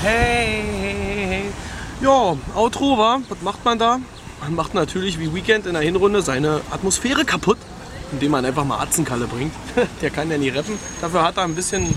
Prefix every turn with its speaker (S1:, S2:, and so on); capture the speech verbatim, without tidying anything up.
S1: Hey, hey, hey. Ja, Outro, wa? Was macht man da? Man macht natürlich wie Weekend in der Hinrunde seine Atmosphäre kaputt, indem man einfach mal Atzenkalle bringt. Der kann ja nie rappen. Dafür hat er ein bisschen